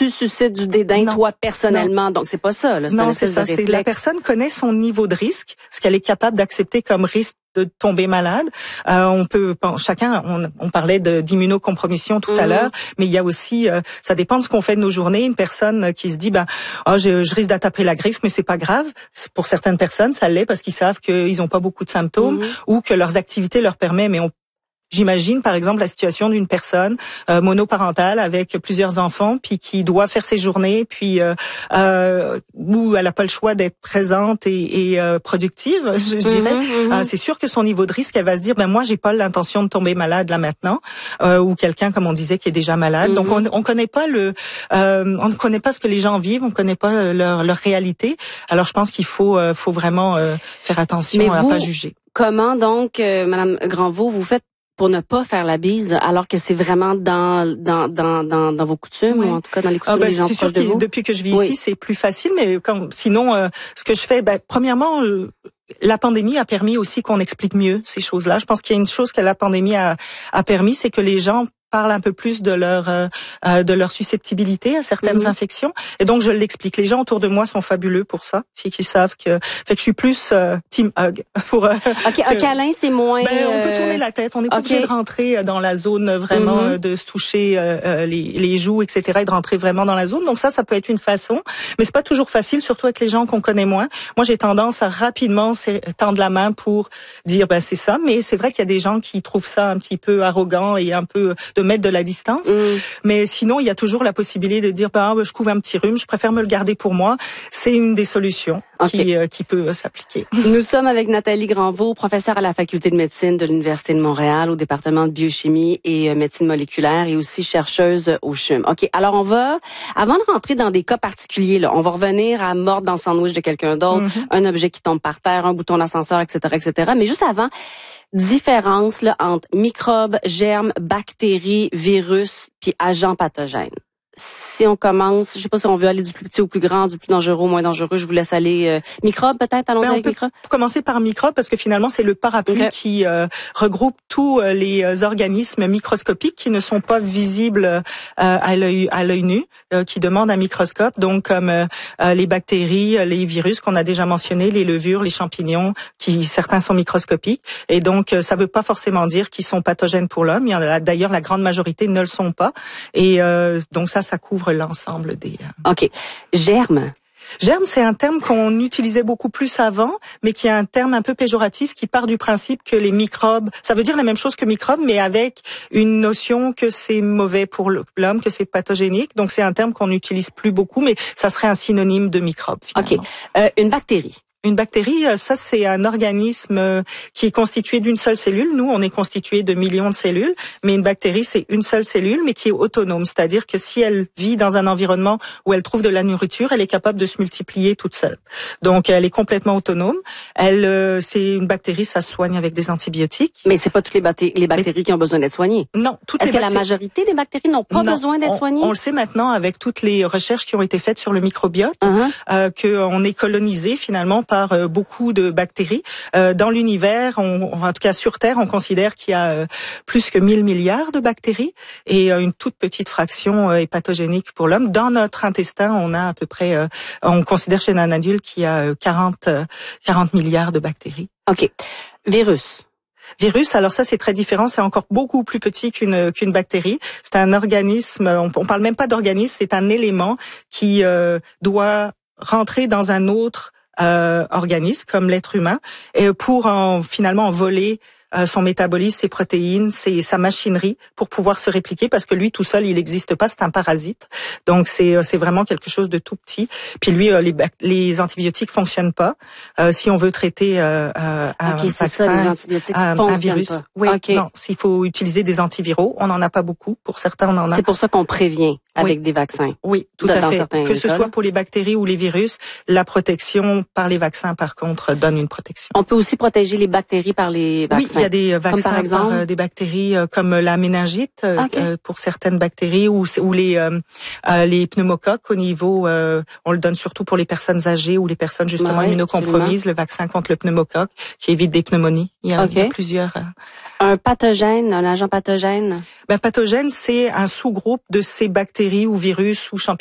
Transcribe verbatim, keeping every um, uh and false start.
tu suscites du dédain, non. toi, personnellement. Non. Donc, c'est pas ça, là. C'est non, c'est ça. C'est la personne connaît son niveau de risque, ce qu'elle est capable d'accepter comme risque de tomber malade. Euh, on peut, bon, chacun, on, on parlait de, d'immunocompromission tout mmh. à l'heure, mais il y a aussi, euh, ça dépend de ce qu'on fait de nos journées. Une personne qui se dit, ben, oh, je, je risque d'attraper la griffe, mais c'est pas grave. Pour certaines personnes, ça l'est parce qu'ils savent qu'ils n'ont pas beaucoup de symptômes mmh. ou que leurs activités leur permettent, mais on J'imagine, par exemple, la situation d'une personne euh, monoparentale avec plusieurs enfants, puis qui doit faire ses journées, puis euh, euh, où elle n'a pas le choix d'être présente et, et euh, productive, je, je dirais. Mm-hmm, mm-hmm. Euh, c'est sûr que son niveau de risque, elle va se dire, ben moi, j'ai pas l'intention de tomber malade là maintenant, euh, ou quelqu'un, comme on disait, qui est déjà malade. Mm-hmm. Donc, on, on connaît pas le, euh, on ne connaît pas ce que les gens vivent, on connaît pas leur, leur réalité. Alors, je pense qu'il faut, euh, faut vraiment euh, faire attention Mais à vous, pas juger. Comment donc, euh, Madame Granvaux, vous faites pour ne pas faire la bise, alors que c'est vraiment dans dans dans dans, dans vos coutumes, oui. ou en tout cas dans les coutumes ah ben, des gens proches de vous? Depuis que je vis oui. ici, c'est plus facile, mais comme, sinon, euh, ce que je fais, ben, premièrement, euh, la pandémie a permis aussi qu'on explique mieux ces choses-là. Je pense qu'il y a une chose que la pandémie a, a permis, c'est que les gens parlent un peu plus de leur euh, de leur susceptibilité à certaines mm-hmm. infections, et donc je l'explique. Les gens autour de moi sont fabuleux pour ça, puis qu'ils savent que fait que je suis plus euh, team hug pour. Euh, ok, que, un câlin c'est moins. Ben, on peut tourner la tête, on n'est pas okay. obligé de rentrer dans la zone vraiment mm-hmm. de se toucher euh, les les joues, et cetera, et de rentrer vraiment dans la zone. Donc ça, ça peut être une façon, mais c'est pas toujours facile, surtout avec les gens qu'on connaît moins. Moi, j'ai tendance à rapidement tendre la main pour dire ben c'est ça, mais c'est vrai qu'il y a des gens qui trouvent ça un petit peu arrogant et un peu de mettre de la distance. Mm. Mais sinon, il y a toujours la possibilité de dire, bah, je couvre un petit rhume, je préfère me le garder pour moi. C'est une des solutions okay. qui, euh, qui peut euh, s'appliquer. Nous sommes avec Nathalie Granvaux, professeure à la Faculté de médecine de l'Université de Montréal, au département de biochimie et euh, médecine moléculaire, et aussi chercheuse au C H U M. OK, alors on va, avant de rentrer dans des cas particuliers, là, on va revenir à mordre dans le sandwich de quelqu'un d'autre, mm-hmm. un objet qui tombe par terre, un bouton d'ascenseur, et cetera, et cetera. Mais juste avant, différence là, entre microbes, germes, bactéries, virus, puis agents pathogènes. Si on commence, je sais pas si on veut aller du plus petit au plus grand, du plus dangereux au moins dangereux, je vous laisse aller euh, microbes peut-être, allons-y ben, avec microbes. On peut commencer par microbes parce que finalement c'est le parapluie okay. qui euh, regroupe tous euh, les euh, organismes microscopiques qui ne sont pas visibles euh, à l'œil à l'œil nu, euh, qui demandent un microscope, donc comme euh, les bactéries, les virus qu'on a déjà mentionnés, les levures, les champignons, qui certains sont microscopiques, et donc euh, ça veut pas forcément dire qu'ils sont pathogènes pour l'homme. Il y en a d'ailleurs la grande majorité ne le sont pas, et euh, donc ça ça couvre l'ensemble des... OK. Germes. Germe, c'est un terme qu'on utilisait beaucoup plus avant, mais qui est un terme un peu péjoratif qui part du principe que les microbes, ça veut dire la même chose que microbes, mais avec une notion que c'est mauvais pour l'homme, que c'est pathogénique. Donc c'est un terme qu'on n'utilise plus beaucoup, mais ça serait un synonyme de microbe. Finalement. OK. Euh, une bactérie. Une bactérie, ça c'est un organisme qui est constitué d'une seule cellule. Nous, on est constitué de millions de cellules, mais une bactérie c'est une seule cellule, mais qui est autonome. C'est-à-dire que si elle vit dans un environnement où elle trouve de la nourriture, elle est capable de se multiplier toute seule. Donc, elle est complètement autonome. Elle, c'est une bactérie, ça se soigne avec des antibiotiques. Mais c'est pas toutes les, bactéries, les bactéries mais, qui ont besoin d'être soignées. Non, toutes Est-ce les que bactéries... la majorité des bactéries n'ont pas non, besoin d'être on, soignées? On le sait maintenant avec toutes les recherches qui ont été faites sur le microbiote, uh-huh. euh, qu'on est colonisé finalement par euh, beaucoup de bactéries. Euh, dans l'univers, on, en tout cas sur Terre, on considère qu'il y a euh, plus que mille milliards de bactéries et euh, une toute petite fraction euh, est pathogénique pour l'homme. Dans notre intestin, on a à peu près, euh, on considère chez un adulte qu'il y a euh, quarante milliards de bactéries. OK. Virus. Virus, alors ça c'est très différent, c'est encore beaucoup plus petit qu'une qu'une bactérie. C'est un organisme, on, on parle même pas d'organisme, c'est un élément qui euh, doit rentrer dans un autre Euh, organisme comme l'être humain et pour en, finalement en voler euh, son métabolisme, ses protéines, ses, sa machinerie pour pouvoir se répliquer parce que lui tout seul il n'existe pas, c'est un parasite. Donc c'est c'est vraiment quelque chose de tout petit. Puis lui euh, les les antibiotiques fonctionnent pas. Euh, si on veut traiter euh, euh, un okay, vaccin, ça, les antibiotiques un, un virus, pas. oui, okay. non, s'il faut utiliser des antiviraux, on en a pas beaucoup. Pour certains, on en a. C'est pour ça qu'on prévient avec oui. des vaccins. Oui, tout dans, à fait. Que écoles. ce soit pour les bactéries ou les virus, la protection par les vaccins, par contre, donne une protection. On peut aussi protéger les bactéries par les vaccins. Oui, il y a des vaccins comme par, exemple? par euh, des bactéries euh, comme la méningite okay. euh, pour certaines bactéries ou, ou les euh, euh, les pneumocoques au niveau, euh, on le donne surtout pour les personnes âgées ou les personnes justement ouais, immunocompromises, absolument. Le vaccin contre le pneumocoque qui évite des pneumonies. Il y a, okay. il y a plusieurs. Euh... Un pathogène, un agent pathogène? Ben, pathogène, c'est un sous-groupe de ces bactéries ou virus ou champignons